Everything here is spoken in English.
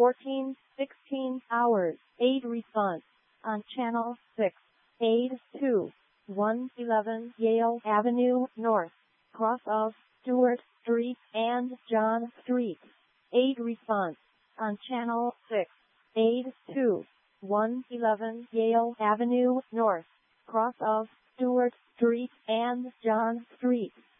14:16 hours. Aid response on Channel 6. Aid 2. 111 Yale Avenue North, cross of Stewart Street and John Street. Aid response on Channel 6. Aid 2. 111 Yale Avenue North, cross of Stewart Street and John Street.